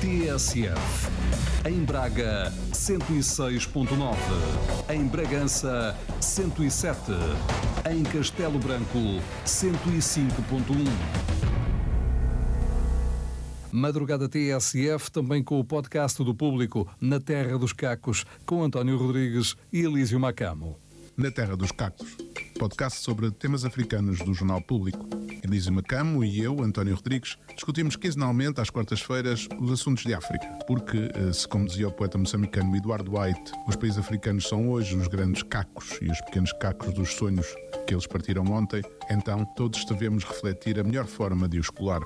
TSF. Em Braga, 106.9. Em Bragança, 107. Em Castelo Branco, 105.1. Madrugada TSF, também com o podcast do Público, Na Terra dos Cacos, com António Rodrigues e Elísio Macamo. Na Terra dos Cacos, podcast sobre temas africanos do Jornal Público. Elísio Macamo e eu, António Rodrigues, discutimos quinzenalmente às quartas-feiras os assuntos de África. Porque, se como dizia o poeta moçambicano Eduardo White, os países africanos são hoje os grandes cacos e os pequenos cacos dos sonhos que eles partiram ontem, então todos devemos refletir a melhor forma de os colar.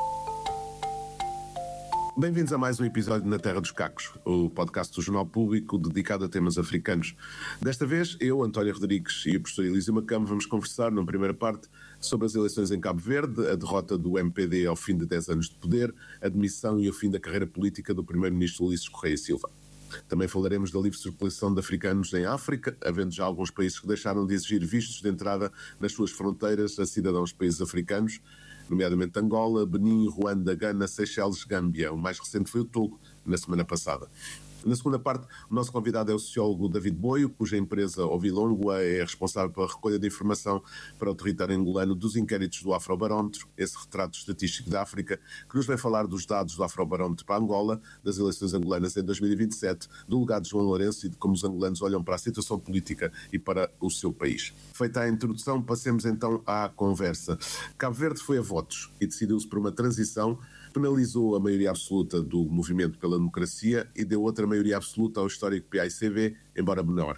Bem-vindos a mais um episódio Na Terra dos Cacos, o podcast do Jornal Público dedicado a temas africanos. Desta vez, eu, António Rodrigues e o professor Elísio Macamo vamos conversar, na primeira parte, sobre as eleições em Cabo Verde, a derrota do MPD ao fim de 10 anos de poder, a demissão e o fim da carreira política do primeiro-ministro Ulisses Correia Silva. Também falaremos da livre circulação de africanos em África, havendo já alguns países que deixaram de exigir vistos de entrada nas suas fronteiras a cidadãos de países africanos, nomeadamente Angola, Benin, Ruanda, Gana, Seychelles, Gâmbia. O mais recente foi o Togo, na semana passada. Na segunda parte, o nosso convidado é o sociólogo David Boio, cuja empresa Ovilongua é responsável pela recolha de informação para o território angolano dos inquéritos do Afrobarómetro, esse retrato estatístico da África, que nos vai falar dos dados do Afrobarómetro para Angola, das eleições angolanas em 2027, do legado de João Lourenço e de como os angolanos olham para a situação política e para o seu país. Feita a introdução, passemos então à conversa. Cabo Verde foi a votos e decidiu-se por uma transição, penalizou a maioria absoluta do movimento pela democracia e deu outra maioria absoluta ao histórico PAICV, embora menor.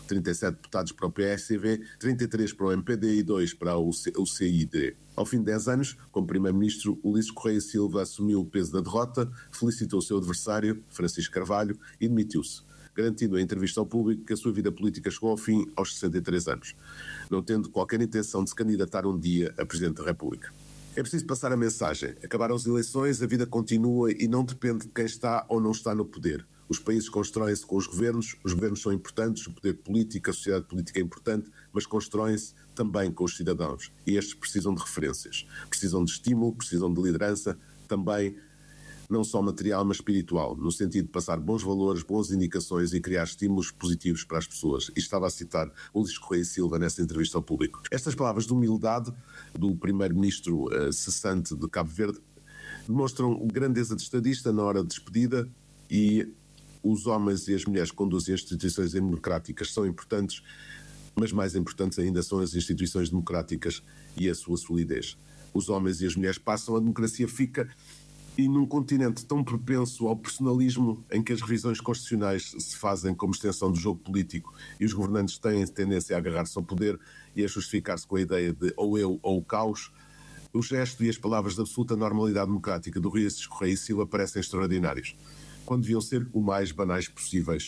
37 deputados para o PAICV, 33 para o MPD e 2 para o CID. Ao fim de 10 anos, como primeiro-ministro, Ulisses Correia Silva assumiu o peso da derrota, felicitou o seu adversário, Francisco Carvalho, e demitiu-se, garantindo em entrevista ao público que a sua vida política chegou ao fim aos 63 anos, não tendo qualquer intenção de se candidatar um dia a Presidente da República. É preciso passar a mensagem. Acabaram as eleições, a vida continua e não depende de quem está ou não está no poder. Os países constroem-se com os governos são importantes, o poder político, a sociedade política é importante, mas constroem-se também com os cidadãos. E estes precisam de referências, precisam de estímulo, precisam de liderança, também não só material, mas espiritual, no sentido de passar bons valores, boas indicações e criar estímulos positivos para as pessoas. E estava a citar Ulisses Correia Silva nessa entrevista ao público. Estas palavras de humildade do primeiro-ministro cessante de Cabo Verde demonstram grandeza de estadista na hora de despedida, e os homens e as mulheres que conduzem as instituições democráticas são importantes, mas mais importantes ainda são as instituições democráticas e a sua solidez. Os homens e as mulheres passam, a democracia fica. E num continente tão propenso ao personalismo, em que as revisões constitucionais se fazem como extensão do jogo político e os governantes têm tendência a agarrar-se ao poder e a justificar-se com a ideia de ou eu ou o caos, o gesto e as palavras de absoluta normalidade democrática do Ulisses Correia Silva parecem extraordinários, quando deviam ser o mais banais possíveis.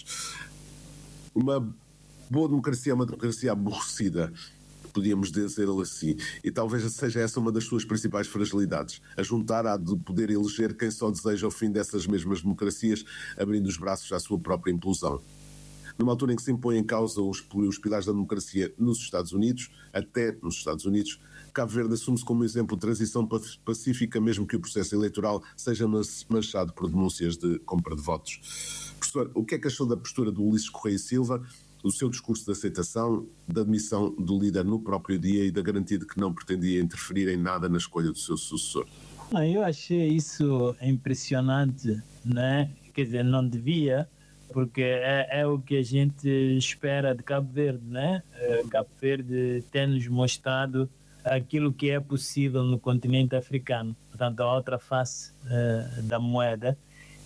Uma boa democracia é uma democracia aborrecida, podíamos dizê-lo assim, e talvez seja essa uma das suas principais fragilidades, a juntar à de poder eleger quem só deseja o fim dessas mesmas democracias, abrindo os braços à sua própria implosão. Numa altura em que se impõem em causa os pilares da democracia nos Estados Unidos, até nos Estados Unidos, Cabo Verde assume-se como exemplo de transição pacífica, mesmo que o processo eleitoral seja manchado por denúncias de compra de votos. Professor, o que é que achou da postura do Ulisses Correia Silva, do seu discurso de aceitação, da admissão do líder no próprio dia e da garantia de que não pretendia interferir em nada na escolha do seu sucessor? Eu achei isso impressionante, né? Quer dizer, não devia, porque é o que a gente espera de Cabo Verde, né? Cabo Verde tem nos mostrado aquilo que é possível no continente africano, portanto a outra face da moeda.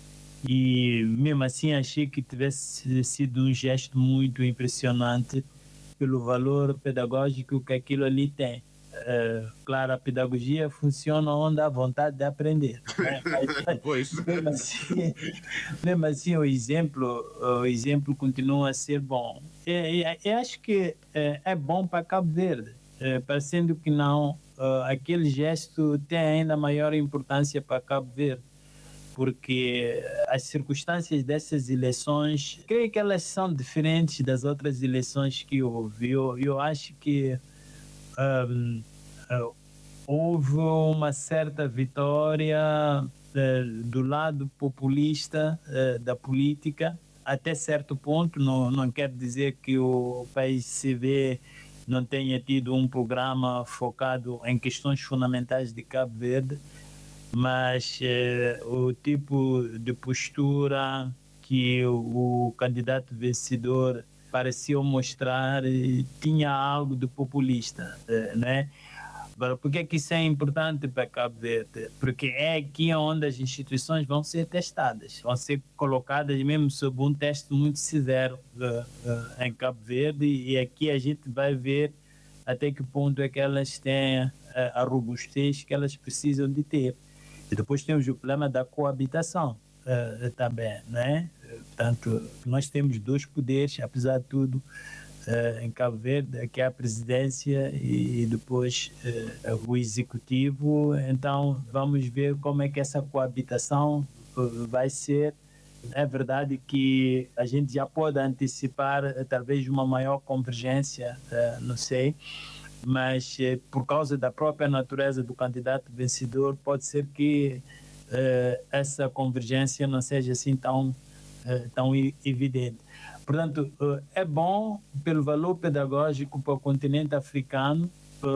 E mesmo assim achei que tivesse sido um gesto muito impressionante pelo valor pedagógico que aquilo ali tem. Claro, a pedagogia funciona onde há vontade de aprender, né? Pois. Mesmo assim o exemplo continua a ser bom. Eu acho que é bom para Cabo Verde, parecendo que não, aquele gesto tem ainda maior importância para Cabo Verde, porque as circunstâncias dessas eleições, creio que elas são diferentes das outras eleições que houve. Eu acho que houve uma certa vitória do lado populista da política, até certo ponto. Não quer dizer que o PAIGC não tenha tido um programa focado em questões fundamentais de Cabo Verde, mas o tipo de postura que o candidato vencedor parecia mostrar tinha algo de populista, né? Agora, por que isso é importante para Cabo Verde? Porque é aqui onde as instituições vão ser testadas, vão ser colocadas mesmo sob um teste muito severo em Cabo Verde, e aqui a gente vai ver até que ponto é que elas têm a robustez que elas precisam de ter. E depois temos o problema da coabitação também, né? Portanto, nós temos dois poderes, apesar de tudo, em Cabo Verde, que é a presidência e depois o executivo. Então vamos ver como é que essa coabitação vai ser. É verdade que a gente já pode antecipar talvez uma maior convergência, não sei, mas por causa da própria natureza do candidato vencedor, pode ser que essa convergência não seja assim tão evidente. Portanto, é bom pelo valor pedagógico para o continente africano,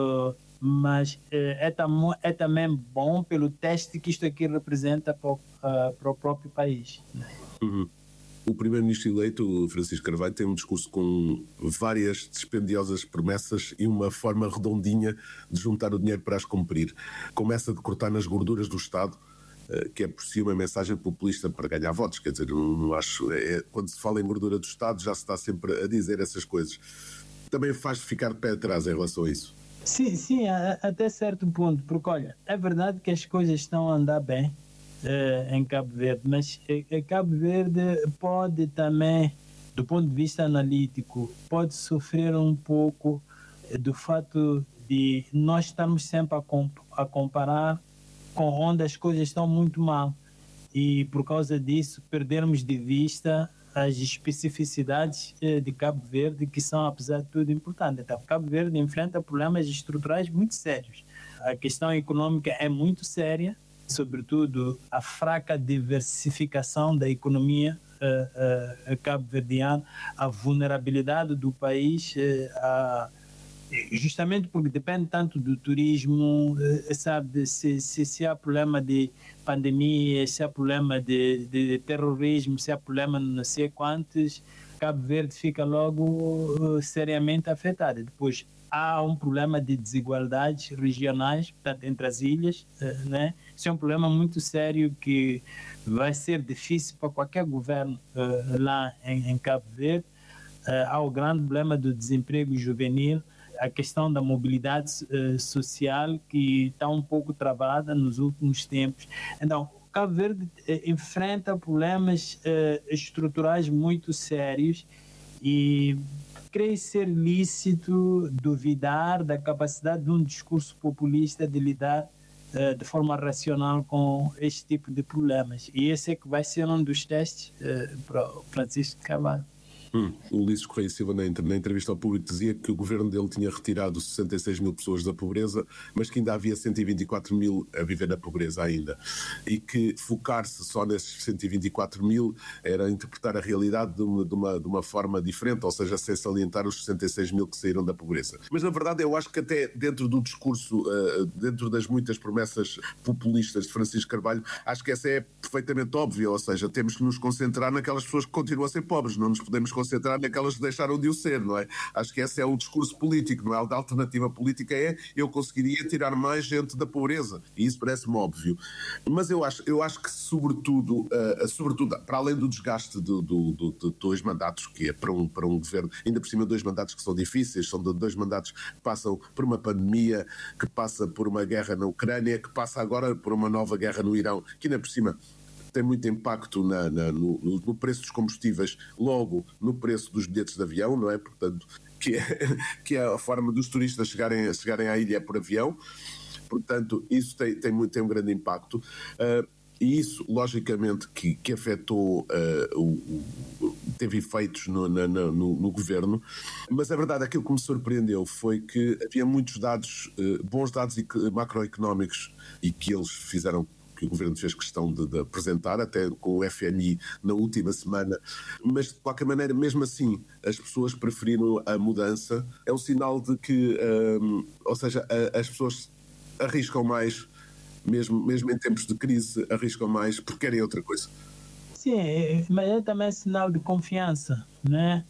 mas é também bom pelo teste que isto aqui representa para o próprio país. Uhum. O primeiro-ministro eleito, Francisco Carvalho, tem um discurso com várias dispendiosas promessas e uma forma redondinha de juntar o dinheiro para as cumprir. Começa de cortar nas gorduras do Estado, que é por si uma mensagem populista para ganhar votos. Quer dizer, não acho, quando se fala em gordura do Estado já se está sempre a dizer essas coisas. Também faz ficar de pé atrás em relação a isso. Sim, até certo ponto, porque olha, é verdade que as coisas estão a andar bem em Cabo Verde, mas Cabo Verde pode também, do ponto de vista analítico, pode sofrer um pouco do fato de nós estarmos sempre a comparar com onde as coisas estão muito mal, e por causa disso perdermos de vista as especificidades de Cabo Verde, que são, apesar de tudo, importantes. Então, Cabo Verde enfrenta problemas estruturais muito sérios. A questão econômica é muito séria, sobretudo a fraca diversificação da economia cabo-verdiana, a vulnerabilidade do país justamente porque depende tanto do turismo, sabe, se há problema de pandemia, se há problema de terrorismo, se há problema de não sei quantos, Cabo Verde fica logo seriamente afetado. Depois há um problema de desigualdades regionais, portanto, entre as ilhas, né? Isso é um problema muito sério que vai ser difícil para qualquer governo lá em Cabo Verde. Há o grande problema do desemprego juvenil, a questão da mobilidade social, que está um pouco travada nos últimos tempos. Então, Cabo Verde enfrenta problemas estruturais muito sérios, e creio ser lícito duvidar da capacidade de um discurso populista de lidar de forma racional com este tipo de problemas. E esse é que vai ser um dos testes para o Francisco Carvalho. O Ulisses Correia Silva, na entrevista ao Público, dizia que o governo dele tinha retirado 66 mil pessoas da pobreza, mas que ainda havia 124 mil a viver na pobreza ainda. E que focar-se só nesses 124 mil era interpretar a realidade de uma forma diferente, ou seja, sem salientar os 66 mil que saíram da pobreza. Mas, na verdade, eu acho que até dentro do discurso, dentro das muitas promessas populistas de Francisco Carvalho, acho que essa é perfeitamente óbvia, ou seja, temos que nos concentrar naquelas pessoas que continuam a ser pobres, não nos podemos concentrar naquelas que deixaram de o ser, não é? Acho que esse é o discurso político, não é? A alternativa política é: eu conseguiria tirar mais gente da pobreza, e isso parece-me óbvio. Mas eu acho que sobretudo, para além do desgaste de 2 mandatos, que é para um governo, ainda por cima 2 mandatos que são difíceis, são 2 mandatos que passam por uma pandemia, que passa por uma guerra na Ucrânia, que passa agora por uma nova guerra no Irão, que ainda por cima tem muito impacto no preço dos combustíveis, logo no preço dos bilhetes de avião, não é? Portanto, que é a forma dos turistas chegarem à ilha por avião. Portanto, isso tem um grande impacto. E isso, logicamente, que afetou, teve efeitos no governo. Mas a verdade, aquilo que me surpreendeu foi que havia muitos dados, bons dados macroeconómicos, e que eles fizeram, que o governo fez questão de apresentar, até com o FMI na última semana, mas de qualquer maneira, mesmo assim, as pessoas preferiram a mudança. É um sinal de que, ou seja, as pessoas arriscam mais, mesmo em tempos de crise, arriscam mais porque querem outra coisa. Sim, mas é também sinal de confiança, né?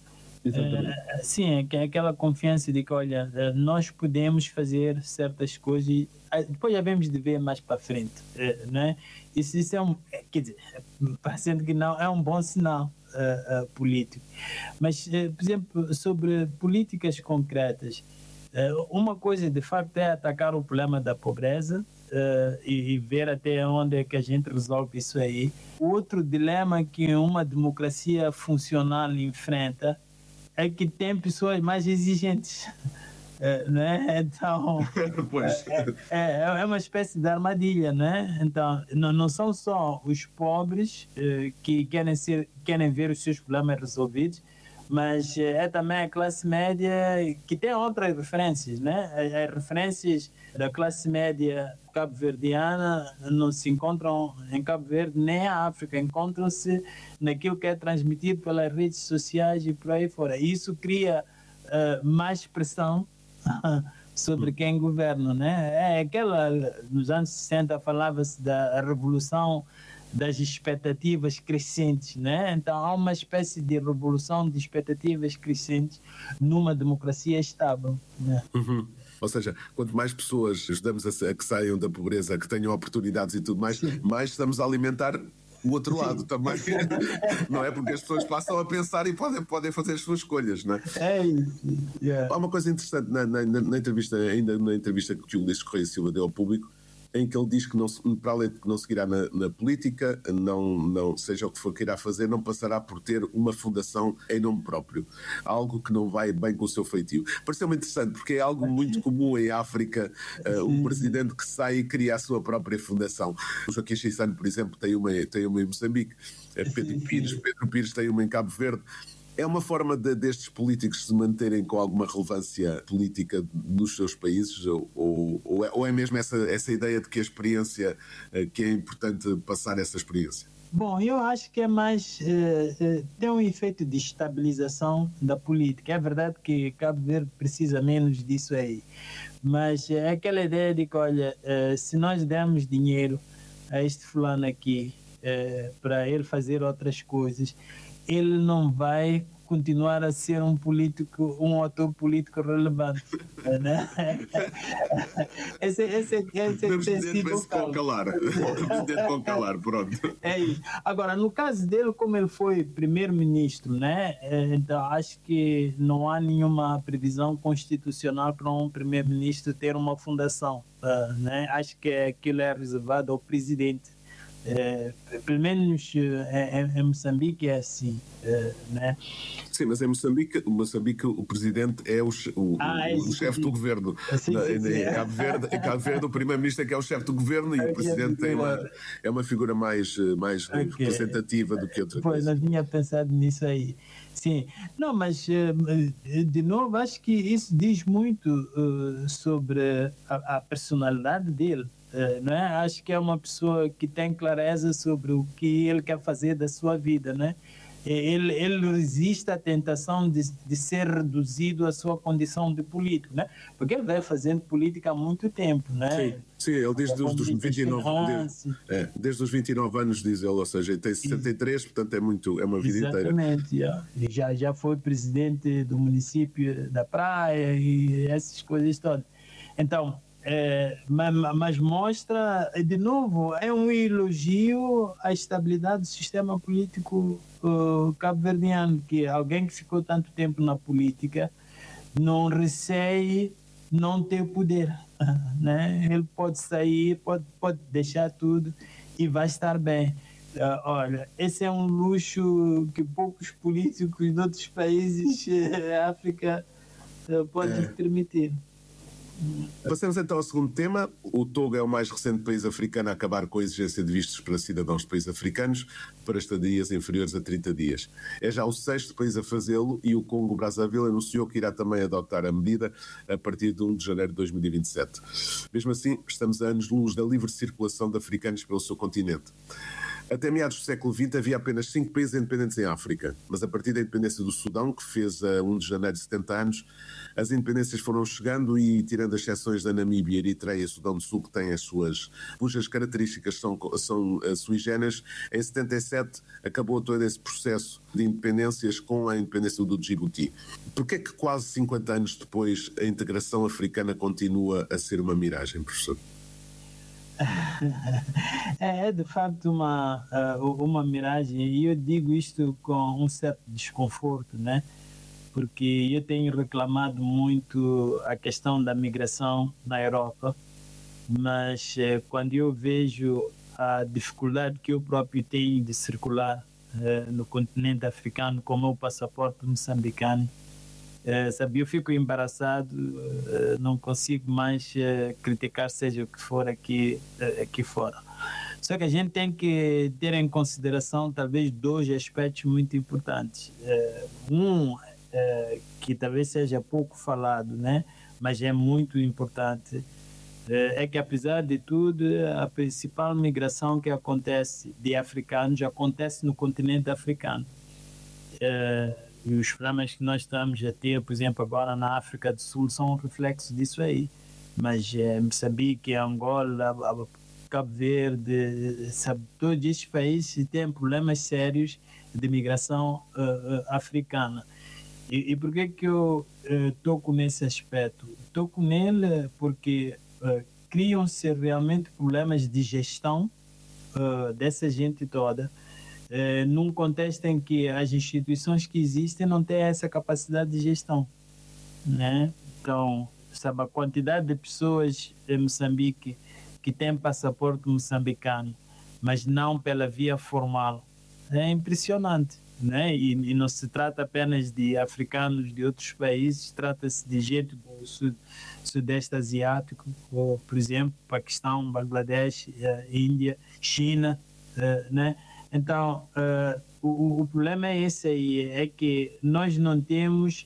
Sim, é aquela confiança de que, olha, nós podemos fazer certas coisas e depois já vamos de ver mais para frente, né? Isso quer dizer, parecendo que não, é um bom sinal político. Mas, por exemplo, sobre políticas concretas, uma coisa de facto é atacar o problema da pobreza, e ver até onde é que a gente resolve isso aí. O outro dilema que uma democracia funcional enfrenta é que tem pessoas mais exigentes, né? Então, Pois. é uma espécie de armadilha, né? Então, não são só os pobres que querem ver os seus problemas resolvidos, mas é também a classe média que tem outras referências, né? As referências da classe média cabo-verdiana não se encontram em Cabo Verde nem a África, encontram-se naquilo que é transmitido pelas redes sociais e por aí fora. Isso cria mais pressão sobre quem governa, né? Nos anos 60 falava-se da revolução das expectativas crescentes, né? Então há uma espécie de revolução de expectativas crescentes numa democracia estável, né? Uhum. Ou seja, quanto mais pessoas ajudamos a que saiam da pobreza, que tenham oportunidades e tudo mais, mais estamos a alimentar o outro lado também. Não é? Porque as pessoas passam a pensar e podem fazer as suas escolhas, não é? É isso. Há uma coisa interessante na entrevista, ainda na entrevista que o Ulisses Correia Silva deu ao público, em que ele diz que, para além de que não seguirá na política, não, seja o que for que irá fazer, não passará por ter uma fundação em nome próprio. Algo que não vai bem com o seu feitio. Pareceu-me interessante, porque é algo muito comum em África, um presidente que sai e cria a sua própria fundação. O Joaquim Chissano, por exemplo, tem uma em Moçambique, Pedro Pires tem uma em Cabo Verde. É uma forma destes políticos se manterem com alguma relevância política nos seus países, ou é mesmo essa ideia de que a experiência, que é importante passar essa experiência? Bom, eu acho que é mais tem um efeito de estabilização da política. É verdade que Cabo Verde precisa menos disso aí, mas é aquela ideia de que, olha, se nós dermos dinheiro a este fulano aqui para ele fazer outras coisas, ele não vai continuar a ser um ator político relevante, né? Esse tem sido o caso. Com calar, pronto. É isso. Agora, no caso dele, como ele foi primeiro-ministro, né? Então acho que não há nenhuma previsão constitucional para um primeiro-ministro ter uma fundação, né? Acho que aquilo é reservado ao presidente. Pelo menos em Moçambique é assim, né? Sim, mas em Moçambique o presidente é o chefe do governo. Em Cabo Verde o primeiro-ministro é que é o chefe do governo e o presidente é uma figura mais representativa do que outra coisa. Pois, não tinha pensado nisso aí. Sim, não, mas de novo acho que isso diz muito sobre a personalidade dele. Não é? Acho que é uma pessoa que tem clareza sobre o que ele quer fazer da sua vida, né? Ele resiste à tentação de ser reduzido à sua condição de político, né? Porque ele vai fazendo política há muito tempo, né? Sim, ele desde os 29 desde os 29 anos, diz ele, ou seja, ele tem 63, portanto é uma vida inteira. Exatamente, já foi presidente do município da Praia e essas coisas todas. Então, mas mostra, de novo, é um elogio à estabilidade do sistema político cabo-verdiano, que alguém que ficou tanto tempo na política não receie não ter poder, né? Ele pode sair, pode deixar tudo e vai estar bem. Olha, esse é um luxo que poucos políticos de outros países da África podem se permitir. Passamos então ao segundo tema. O Togo é o mais recente país africano a acabar com a exigência de vistos para cidadãos de países africanos para estadias inferiores a 30 dias. É já o 6º país a fazê-lo e o Congo-Brazzaville anunciou que irá também adotar a medida a partir de 1 de janeiro de 2027. Mesmo assim, estamos a anos-luz da livre circulação de africanos pelo seu continente. Até meados do século XX havia apenas 5 países independentes em África, mas a partir da independência do Sudão, que fez a 1 de janeiro de 70 anos, as independências foram chegando e, tirando as exceções da Namíbia, Eritreia e Sudão do Sul, que têm cujas características são sui generis, em 77 acabou todo esse processo de independências com a independência do Djibouti. Porquê é que quase 50 anos depois a integração africana continua a ser uma miragem, professor? É de facto uma miragem, e eu digo isto com um certo desconforto, né? Porque eu tenho reclamado muito a questão da migração na Europa, mas quando eu vejo a dificuldade que eu próprio tenho de circular no continente africano com o meu passaporte moçambicano, sabe, eu fico embaraçado, não consigo mais criticar seja o que for aqui fora. Só que a gente tem que ter em consideração talvez 2 aspectos muito importantes. Que talvez seja pouco falado, né? Mas é muito importante, é que apesar de tudo, a principal migração que acontece de africanos acontece no continente africano. E os problemas que nós estamos a ter, por exemplo, agora na África do Sul, são um reflexo disso aí. Mas Moçambique, Angola, Cabo Verde, sabe, todos esses países têm problemas sérios de migração africana. E por que eu toco nesse aspecto? Toco nele porque criam-se realmente problemas de gestão dessa gente toda, num contexto em que as instituições que existem não têm essa capacidade de gestão, né? Então, sabe, a quantidade de pessoas em Moçambique que têm passaporte moçambicano, mas não pela via formal, é impressionante, né? E não se trata apenas de africanos de outros países, trata-se de gente do Sudeste Asiático, ou, por exemplo, Paquistão, Bangladesh, Índia, China, né? Então, o problema é esse aí, é que nós não temos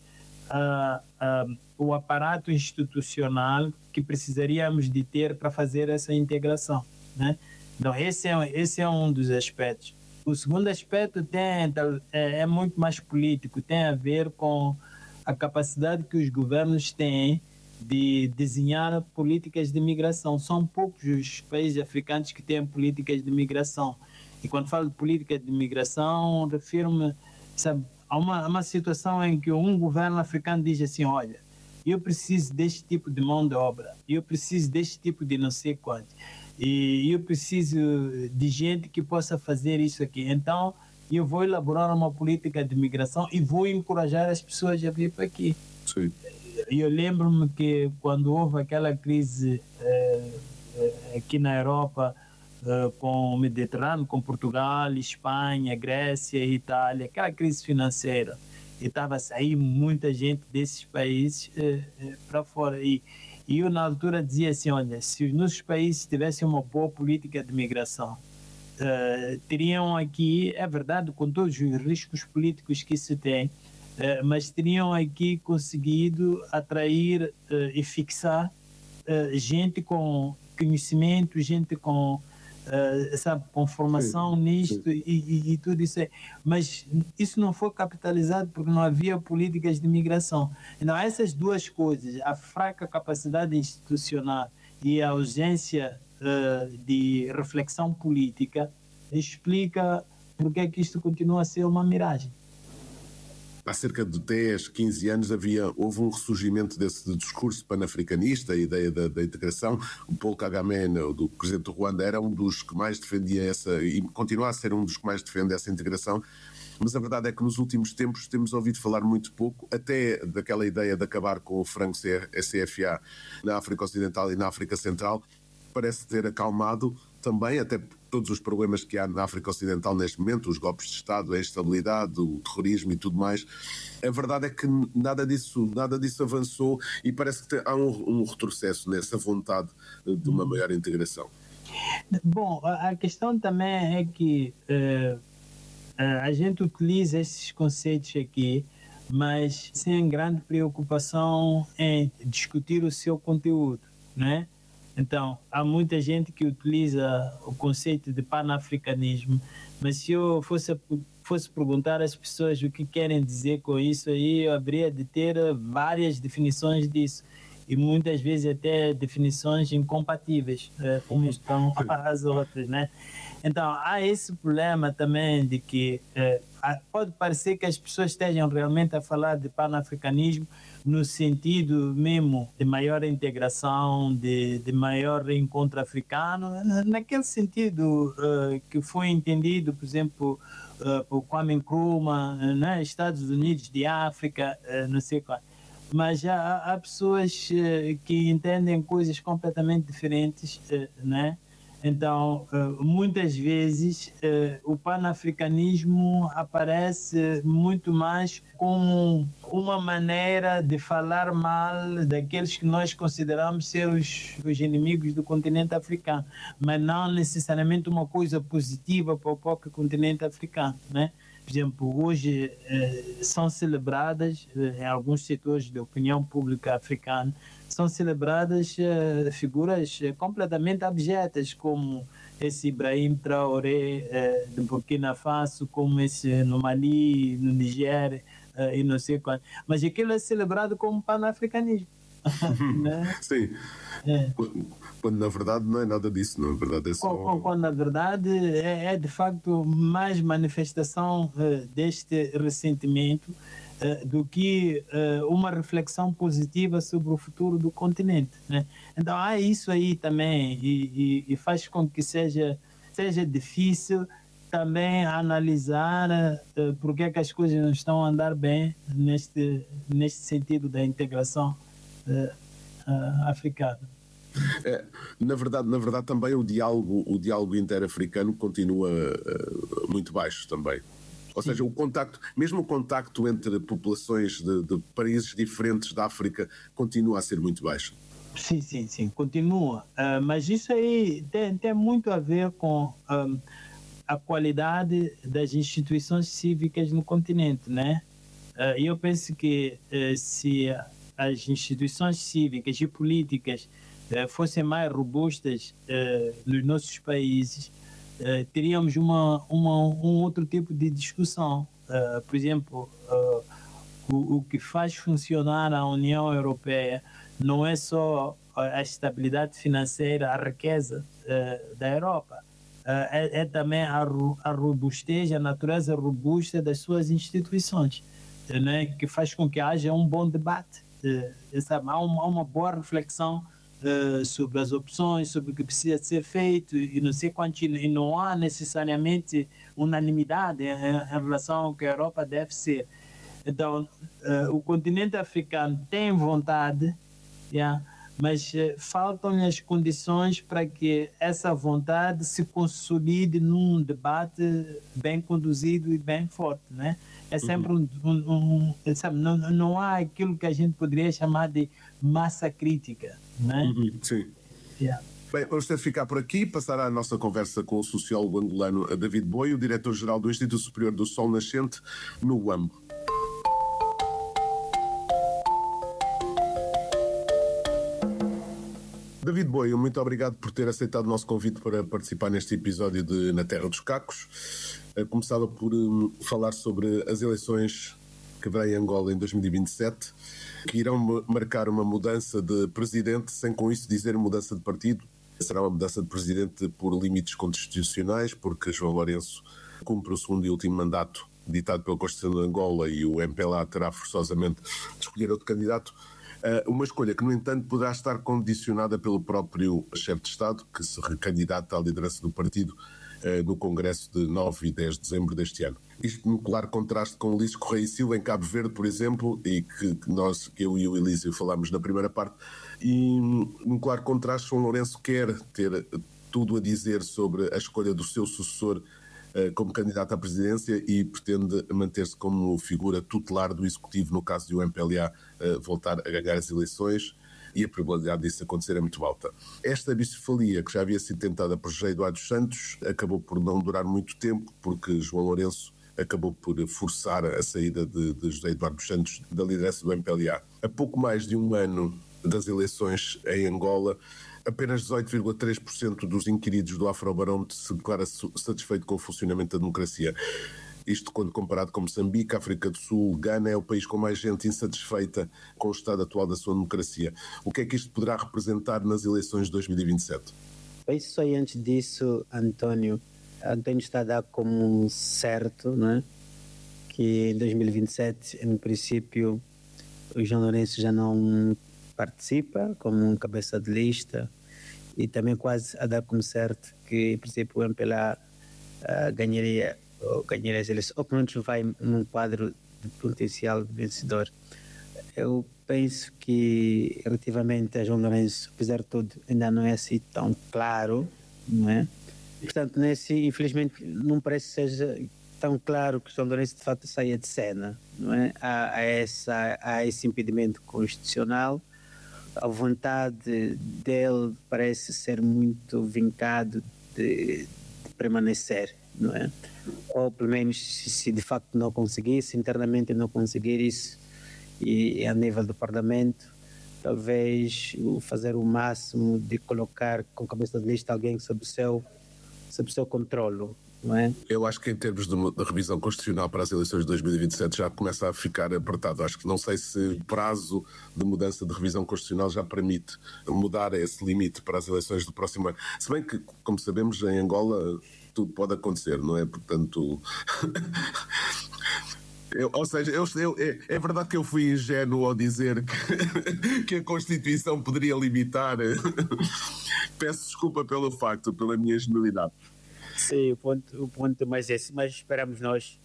o aparato institucional que precisaríamos de ter para fazer essa integração, né? Então, esse é um dos aspectos. O segundo aspecto é muito mais político, tem a ver com a capacidade que os governos têm de desenhar políticas de migração. São poucos os países africanos que têm políticas de migração. E quando falo de política de migração, refiro-me, sabe, a uma situação em que um governo africano diz assim: olha, eu preciso deste tipo de mão de obra, eu preciso deste tipo de não sei quanto, e eu preciso de gente que possa fazer isso aqui. Então, eu vou elaborar uma política de migração e vou encorajar as pessoas a vir para aqui. Sim. Eu lembro-me que quando houve aquela crise aqui na Europa, com o Mediterrâneo, com Portugal, Espanha, Grécia e Itália, aquela crise financeira, e estava a sair muita gente desses países para fora. E eu, na altura, dizia assim: olha, se os nossos países tivessem uma boa política de migração, teriam aqui, é verdade, com todos os riscos políticos que se tem, mas teriam aqui conseguido atrair e fixar gente com conhecimento, gente com sabe, com formação nisto e tudo isso. Mas isso não foi capitalizado porque não havia políticas de migração. Então, essas duas coisas, a fraca capacidade institucional e a ausência de reflexão política, explica porque é que isto continua a ser uma miragem. Há cerca de 10, 15 anos houve um ressurgimento desse discurso panafricanista, a ideia da integração. O Paul Kagame, do presidente do Ruanda, era um dos que mais defendia essa, e continua a ser um dos que mais defende essa integração. Mas a verdade é que nos últimos tempos temos ouvido falar muito pouco, até daquela ideia de acabar com o franco CFA na África Ocidental e na África Central. Parece ter acalmado, também, até por todos os problemas que há na África Ocidental neste momento, os golpes de Estado, a instabilidade, o terrorismo e tudo mais. A verdade é que nada disso avançou e parece que há um retrocesso nessa vontade de uma maior integração. Bom, a questão também é que a gente utiliza esses conceitos aqui, mas sem grande preocupação em discutir o seu conteúdo, né? Então, há muita gente que utiliza o conceito de panafricanismo, mas se eu fosse perguntar às pessoas o que querem dizer com isso aí, eu haveria de ter várias definições disso. E muitas vezes até definições incompatíveis, como estão as outras, né? Então, há esse problema também de que pode parecer que as pessoas estejam realmente a falar de panafricanismo no sentido mesmo de maior integração, de maior encontro africano, naquele sentido que foi entendido, por exemplo, por Kwame Nkrumah, né? Estados Unidos de África, não sei qual. Mas há pessoas que entendem coisas completamente diferentes, né? Então, muitas vezes, o panafricanismo aparece muito mais como uma maneira de falar mal daqueles que nós consideramos ser os inimigos do continente africano, mas não necessariamente uma coisa positiva para o próprio continente africano, né? Por exemplo, hoje são celebradas, em alguns setores da opinião pública africana, são celebradas figuras completamente abjetas, como esse Ibrahim Traoré de Burkina Faso, como esse no Mali, no Niger e não sei qual. Mas aquilo é celebrado como panafricanismo. Né? Sim. Quando na verdade não é nada disso, na verdade é só... Quando na verdade é de facto mais manifestação deste ressentimento do que uma reflexão positiva sobre o futuro do continente, né? Então há isso aí também e faz com que seja difícil também analisar por que as coisas não estão a andar bem neste sentido da integração africana. Na verdade também o diálogo interafricano continua muito baixo também. Ou seja, mesmo o contacto entre populações de países diferentes da África continua a ser muito baixo. Sim, continua. Mas isso aí tem muito a ver com a qualidade das instituições cívicas no continente, né? E eu penso que se as instituições cívicas e políticas fossem mais robustas nos nossos países, teríamos um outro tipo de discussão. Por exemplo, o que faz funcionar a União Europeia não é só a estabilidade financeira, a riqueza da Europa, é também a robustez, a natureza robusta das suas instituições, né? Que faz com que haja um bom debate, há uma boa reflexão sobre as opções, sobre o que precisa ser feito e não sei quanto, e não há necessariamente unanimidade em relação ao que a Europa deve ser. Então, o continente africano tem vontade, mas faltam-lhe as condições para que essa vontade se consolide num debate bem conduzido e bem forte, né? É sempre sabe, não há aquilo que a gente poderia chamar de massa crítica, né? Sim. Bem, vamos ter de ficar por aqui, passar a nossa conversa com o sociólogo angolano David Boi, o diretor-geral do Instituto Superior do Sol Nascente, no UAM. David Boi, muito obrigado por ter aceitado o nosso convite para participar neste episódio de Na Terra dos Cacos. Começava por falar sobre as eleições que vêm em Angola em 2027, que irão marcar uma mudança de presidente, sem com isso dizer mudança de partido. Será uma mudança de presidente por limites constitucionais, porque João Lourenço cumpre o segundo e último mandato ditado pela Constituição de Angola e o MPLA terá forçosamente de escolher outro candidato. Uma escolha que, no entanto, poderá estar condicionada pelo próprio chefe de Estado, que se recandidata à liderança do partido no Congresso de 9 e 10 de dezembro deste ano. Isto num claro contraste com Ulisses Correia e Silva em Cabo Verde, por exemplo, e que eu e o Elísio falámos na primeira parte, e num claro contraste, João Lourenço quer ter tudo a dizer sobre a escolha do seu sucessor como candidato à presidência e pretende manter-se como figura tutelar do Executivo no caso de o MPLA voltar a ganhar as eleições, e a probabilidade disso acontecer é muito alta. Esta bicefalia, que já havia sido tentada por José Eduardo Santos, acabou por não durar muito tempo, porque João Lourenço acabou por forçar a saída de José Eduardo Santos da liderança do MPLA. A pouco mais de um ano das eleições em Angola, apenas 18,3% dos inquiridos do Afrobarómetro se declara satisfeito com o funcionamento da democracia. Isto quando comparado com Moçambique, África do Sul, Gana é o país com mais gente insatisfeita com o estado atual da sua democracia. O que é que isto poderá representar nas eleições de 2027? Isso aí, antes disso, António está a dar como certo, né, que em 2027, em princípio, o João Lourenço já não participa como cabeça de lista, e também quase a dar como certo que, em princípio, o MPLA ganharia as eleições, ou pelo menos vai num quadro de potencial vencedor. Eu penso que, relativamente a João Lourenço, apesar de tudo, ainda não é assim tão claro, não é? Portanto, infelizmente, não parece que seja tão claro que João Lourenço de facto saia de cena, não é? Há esse impedimento constitucional. A vontade dele parece ser muito vincado de permanecer, não é? Ou pelo menos, se de facto não conseguisse, internamente não conseguir isso, e a nível do Parlamento, talvez fazer o máximo de colocar com cabeça de lista alguém sob o seu controlo, não é? Eu acho que em termos de revisão constitucional para as eleições de 2027 já começa a ficar apertado. Acho que não sei se o prazo de mudança de revisão constitucional já permite mudar esse limite para as eleições do próximo ano. Se bem que, como sabemos, em Angola tudo pode acontecer, não é? Portanto... é verdade que eu fui ingênuo ao dizer que a Constituição poderia limitar. Peço desculpa pela minha ingenuidade. Sim, o ponto mais esse, mas esperamos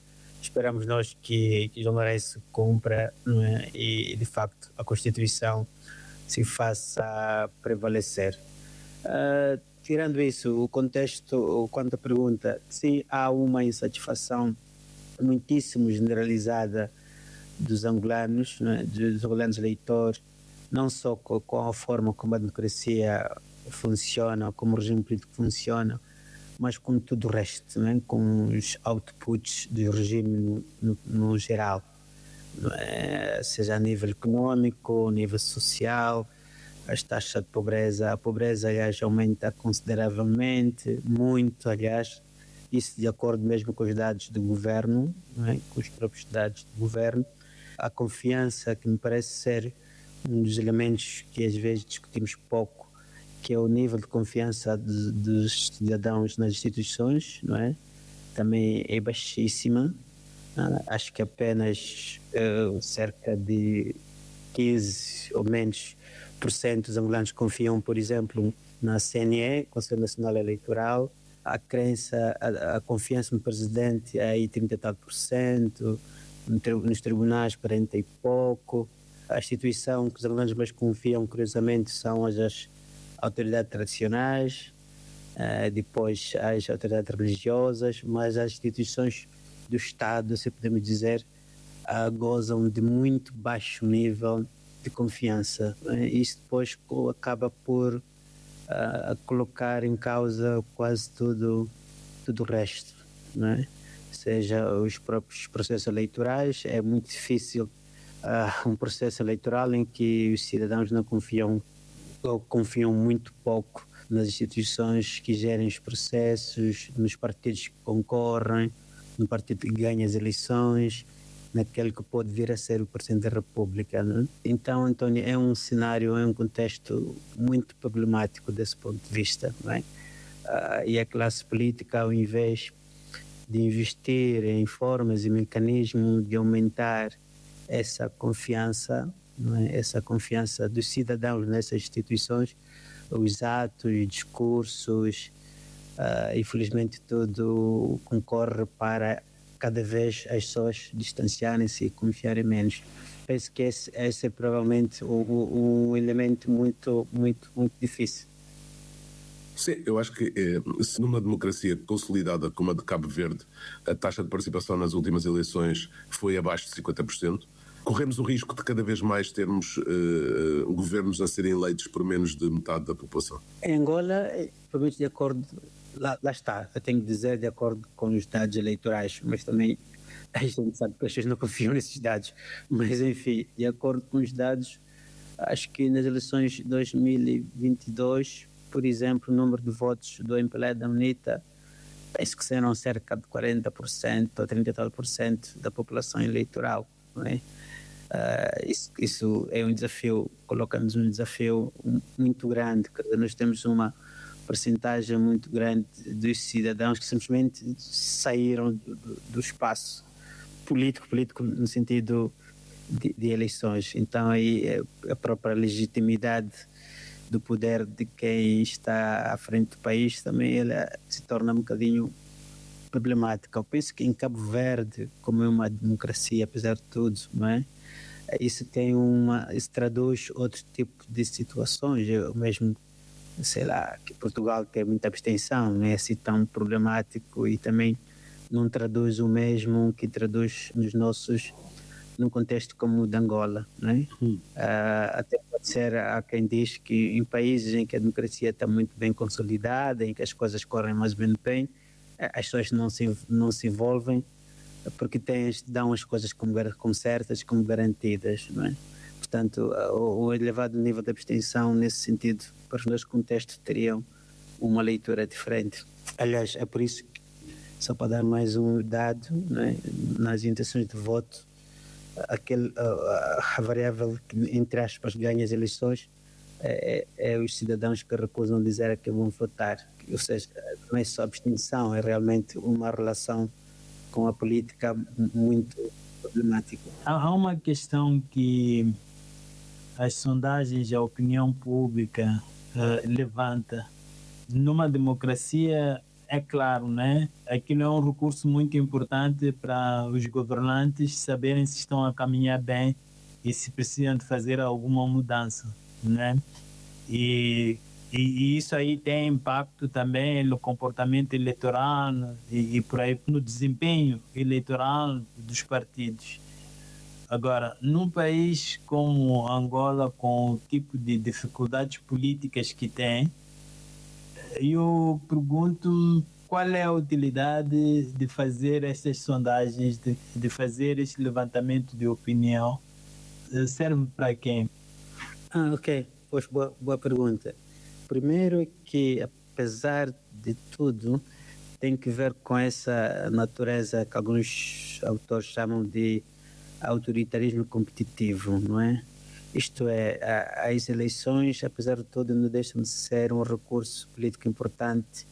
nós que João Lourenço cumpra, não é? E de facto a Constituição se faça prevalecer. Tirando isso, o contexto, quanto à pergunta, sim, há uma insatisfação muitíssimo generalizada dos angolanos, né, dos angolanos eleitores, não só com a forma como a democracia funciona, como o regime político funciona, mas com tudo o resto, né, com os outputs do regime no geral, seja a nível econômico, a nível social, as taxas de pobreza. A pobreza, aliás, aumenta consideravelmente, muito, aliás, isso de acordo mesmo com os dados do governo, não é? Com os próprios dados do governo. A confiança, que me parece ser um dos elementos que às vezes discutimos pouco, que é o nível de confiança dos cidadãos nas instituições, não é? Também é baixíssima. Acho que apenas cerca de 15 ou menos por cento dos angolanos confiam, por exemplo, na CNE, Conselho Nacional Eleitoral. A crença, a confiança no presidente é aí 30 e tal por cento, nos tribunais 40 e pouco. A instituição que os angolanos mais confiam, curiosamente, são as autoridades tradicionais, depois as autoridades religiosas, mas as instituições do Estado, se podemos dizer, gozam de muito baixo nível de confiança. Isso depois acaba por colocar em causa quase tudo o resto, não é? Seja os próprios processos eleitorais. É muito difícil um processo eleitoral em que os cidadãos não confiam ou confiam muito pouco nas instituições que gerem os processos, nos partidos que concorrem, no partido que ganha as eleições, naquele que pode vir a ser o Presidente da República, não é? Então, António, é um cenário, é um contexto muito problemático desse ponto de vista, não é? E a classe política, ao invés de investir em formas e mecanismos de aumentar essa confiança, não é? Essa confiança dos cidadãos nessas instituições, os atos, os discursos, infelizmente tudo concorre para cada vez as pessoas distanciarem-se e confiarem menos. Penso que esse é provavelmente um elemento muito, muito, muito difícil. Sim, eu acho que se numa democracia consolidada como a de Cabo Verde, a taxa de participação nas últimas eleições foi abaixo de 50%, corremos o risco de cada vez mais termos governos a serem eleitos por menos de metade da população. Em Angola, provavelmente de acordo, lá está, eu tenho que dizer de acordo com os dados eleitorais, mas também a gente sabe que as pessoas não confiam nesses dados. Mas enfim, de acordo com os dados, acho que nas eleições de 2022, por exemplo, o número de votos do MPLA da UNITA, penso que serão cerca de 40% ou 30% da população eleitoral, não é? Isso é um desafio, coloca-nos um desafio muito grande. Nós temos uma percentagem muito grande dos cidadãos que simplesmente saíram do espaço político no sentido de eleições. Então aí a própria legitimidade do poder de quem está à frente do país também ela se torna um bocadinho problemática. Eu penso que em Cabo Verde, como é uma democracia, apesar de tudo, não é? Isso traduz outro tipo de situações. Eu mesmo, sei lá, que Portugal tem muita abstenção, não é assim tão problemático e também não traduz o mesmo que traduz num contexto como o de Angola, não é? Até pode ser, há quem diz que em países em que a democracia está muito bem consolidada, em que as coisas correm mais ou menos bem, as pessoas não se envolvem porque dão as coisas como certas, como garantidas, não é? Portanto, o elevado nível de abstenção nesse sentido, para os dois contextos, teriam uma leitura diferente. Aliás, é por isso que, só para dar mais um dado, não é? Nas intenções de voto, a variável que, entre aspas, ganha as eleições é os cidadãos que recusam dizer que vão votar. Ou seja, não é só abstenção, é realmente uma relação com a política muito problemática. Há uma questão que as sondagens, a opinião pública levanta. Numa democracia, é claro, né? Aquilo é um recurso muito importante para os governantes saberem se estão a caminhar bem e se precisam de fazer alguma mudança, né? E isso aí tem impacto também no comportamento eleitoral e por aí no desempenho eleitoral dos partidos. Agora, num país como Angola, com o tipo de dificuldades políticas que tem, eu pergunto qual é a utilidade de fazer essas sondagens, de fazer esse levantamento de opinião? Serve para quem? Ok. Pois, boa pergunta. Primeiro que, apesar de tudo, tem que ver com essa natureza que alguns autores chamam de autoritarismo competitivo, não é? Isto é, as eleições, apesar de tudo, não deixam de ser um recurso político importante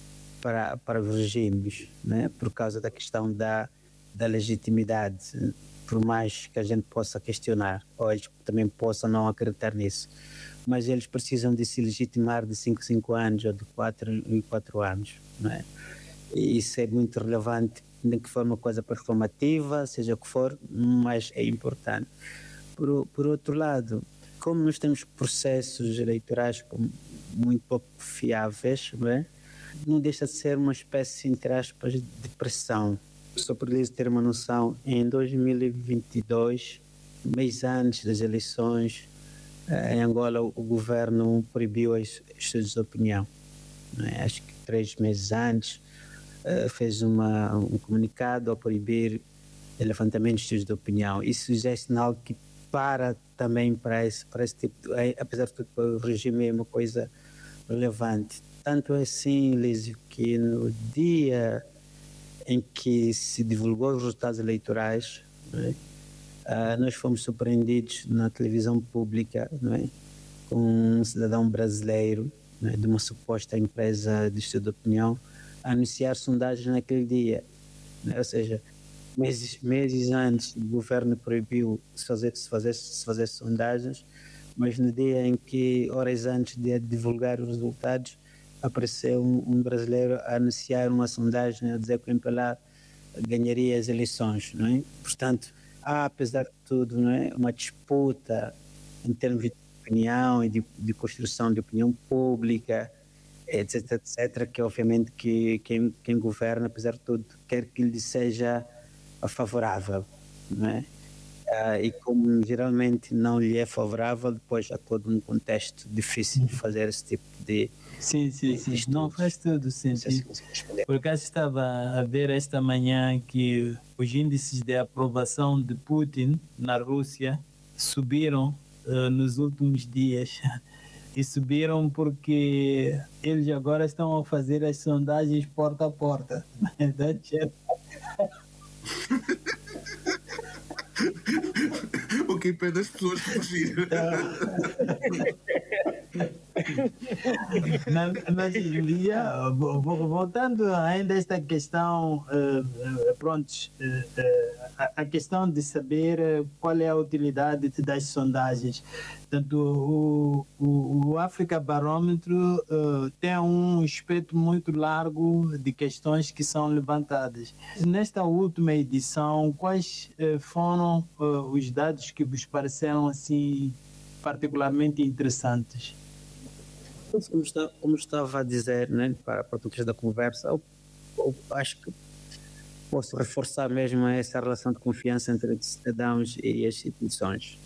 para os regimes, né? Por causa da questão da legitimidade, por mais que a gente possa questionar, ou eles também possam não acreditar nisso. Mas eles precisam de se legitimar de 5 em 5 anos ou de 4 em 4 anos, não é? E isso é muito relevante, nem que for uma coisa performativa, seja o que for, mas é importante. Por outro lado, como nós temos processos eleitorais muito pouco fiáveis, não é? Não deixa de ser uma espécie, entre aspas, de pressão. Só para lhes ter uma noção, em 2022, mês antes das eleições, em Angola o governo proibiu os estudos de opinião. Não é? Acho que 3 meses antes fez um comunicado a proibir o levantamento de estudos de opinião. Isso já é sinal que também para esse tipo, apesar de tudo, para o regime é uma coisa relevante. Tanto é assim, Lísio, que no dia em que se divulgou os resultados eleitorais, não é? Nós fomos surpreendidos na televisão pública, não é? Com um cidadão brasileiro, não é? De uma suposta empresa de estudo de opinião a anunciar sondagens naquele dia, não é? Ou seja, meses antes o governo proibiu se fazer sondagens, mas no dia em que, horas antes de divulgar os resultados, apareceu um brasileiro a anunciar uma sondagem a dizer que o MPLA ganharia as eleições, não é? Portanto, há, apesar de tudo, não é, uma disputa em termos de opinião e de construção de opinião pública etc, etc, que obviamente que quem governa, apesar de tudo, quer que lhe seja favorável, não é? E como geralmente não lhe é favorável, depois há todo um contexto difícil de fazer esse tipo de Sim. Não faz todo sentido. Por acaso estava a ver esta manhã que os índices de aprovação de Putin na Rússia subiram nos últimos dias. E subiram porque eles agora estão a fazer as sondagens porta a porta. O que impede as pessoas de fugir. Mas voltando ainda a esta questão, a questão de saber qual é a utilidade das sondagens. Portanto, o Africa Barômetro tem um espectro muito largo de questões que são levantadas. Nesta última edição, quais foram os dados que vos pareceram assim particularmente interessantes? Como estava a dizer, né, para o contexto da conversa, eu acho que posso reforçar mesmo essa relação de confiança entre os cidadãos e as instituições.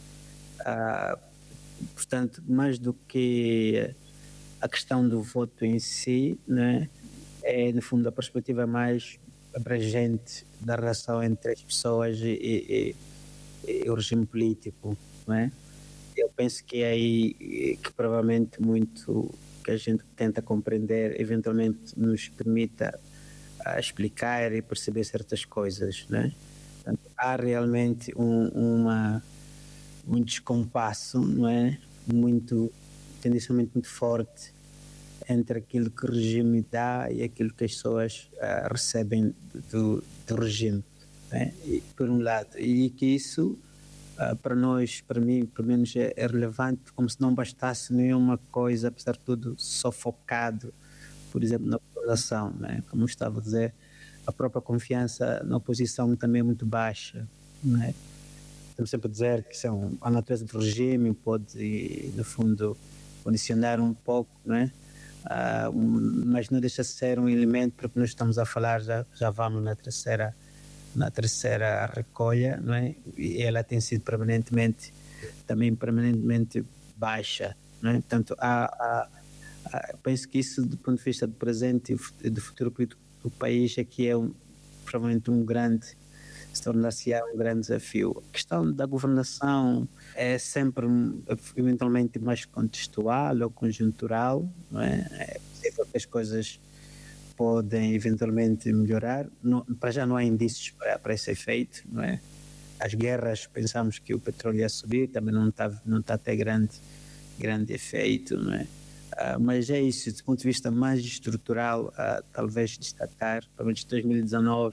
Portanto, mais do que a questão do voto em si, né, é no fundo a perspectiva mais abrangente da relação entre as pessoas e o regime político, não é? Eu penso que é aí que provavelmente muito que a gente tenta compreender eventualmente nos permita explicar e perceber certas coisas, né? Portanto, há realmente um descompasso, não é? Tendencialmente muito forte entre aquilo que o regime dá e aquilo que as pessoas recebem do regime, né? E, por um lado, e que isso para nós, para mim, pelo menos é relevante, como se não bastasse nenhuma coisa, apesar de tudo, só focado, por exemplo, na população, né? Como eu estava a dizer, a própria confiança na oposição também é muito baixa, né? Estamos sempre a dizer que a natureza do regime pode, no fundo, condicionar um pouco, né? Mas não deixa de ser um elemento, porque nós estamos a falar, já vamos na terceira recolha, não é? E ela tem sido permanentemente baixa, não é? Portanto, penso que isso, do ponto de vista do presente e do futuro político do país, aqui provavelmente se tornar-se um grande desafio. A questão da governação é sempre eventualmente mais contextual ou conjuntural, não é? É possível que as coisas podem eventualmente melhorar. Para já não há indícios para esse efeito, não é? As guerras, pensamos que o petróleo ia subir, também não está a ter grande efeito, não é? Mas é isso, do ponto de vista mais estrutural, talvez destacar, pelo menos 2019,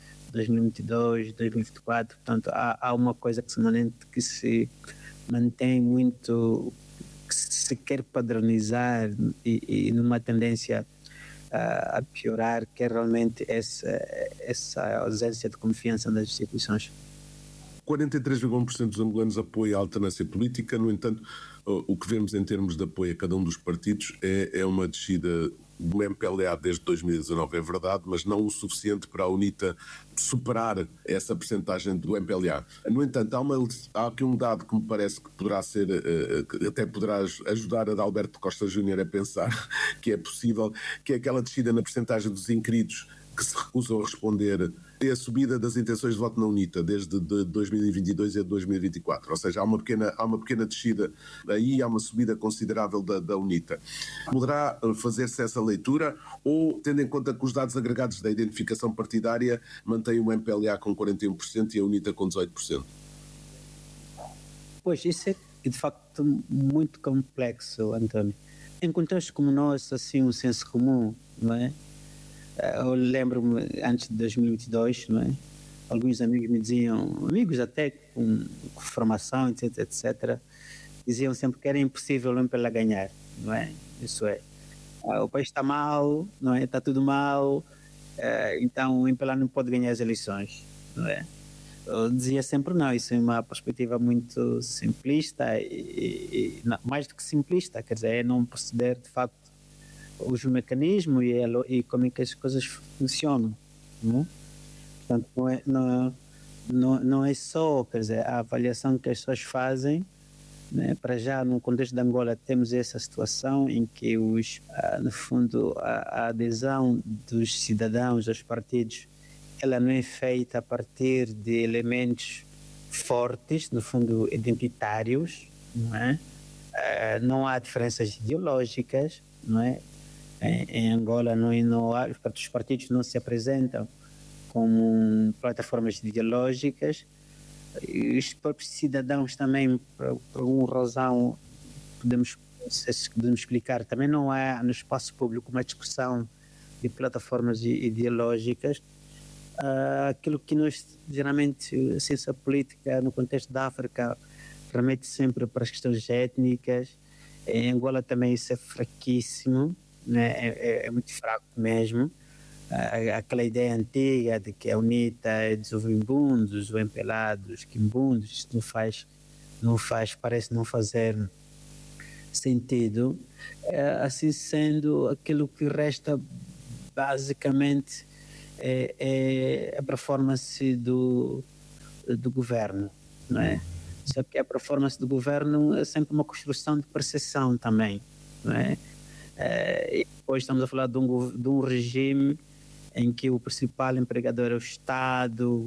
2022, 2024, portanto, há uma coisa que se mantém muito, que se quer padronizar e numa tendência a piorar, que é realmente essa ausência de confiança nas instituições. 43,1% dos angolanos apoiam a alternância política. No entanto, o que vemos em termos de apoio a cada um dos partidos é uma descida do MPLA desde 2019, é verdade, mas não o suficiente para a UNITA superar essa percentagem do MPLA. No entanto, há aqui um dado que me parece que poderá ser, que até poderá ajudar a Adalberto Costa Júnior a pensar que é possível, que é aquela descida na percentagem dos inquiridos que se recusam a responder, é a subida das intenções de voto na UNITA desde 2022 a 2024, ou seja, há uma pequena descida aí, há uma subida considerável da UNITA. Poderá fazer-se essa leitura ou, tendo em conta que os dados agregados da identificação partidária mantêm o MPLA com 41% e a UNITA com 18%? Pois, isso é de facto muito complexo, António. Em contextos como o nosso, assim, um senso comum, não é? Eu lembro-me, antes de 2022, não é? Alguns amigos me diziam, amigos até com formação, etc., diziam sempre que era impossível o MPLA ganhar, não é? Isso é. O país está mal, não é? Está tudo mal, então o MPLA não pode ganhar as eleições, não é? Eu dizia sempre não, isso é uma perspectiva muito simplista e não, mais do que simplista, quer dizer, é não proceder de facto os mecanismos e como é que as coisas funcionam, né? Portanto, não é só, quer dizer, a avaliação que as pessoas fazem, né? Para já, no contexto de Angola, temos essa situação em que, no fundo, a adesão dos cidadãos aos partidos, ela não é feita a partir de elementos fortes, no fundo, identitários, não é? Não há diferenças ideológicas, não é? Em Angola não há, os partidos não se apresentam como plataformas ideológicas. E os próprios cidadãos também, por alguma razão, podemos explicar, também não há no espaço público uma discussão de plataformas ideológicas. Aquilo que nós, geralmente, a ciência política no contexto da África remete sempre para as questões étnicas. Em Angola também isso é fraquíssimo, né? É muito fraco mesmo. Aquela ideia antiga de que a UNITA é dos ovimbundos, ou empelados, quimbundos, isso não faz, parece não fazer sentido. Assim sendo, aquilo que resta basicamente é a performance do governo, não é? Só que a performance do governo é sempre uma construção de percepção também, não é? E depois estamos a falar de um regime em que o principal empregador é o Estado,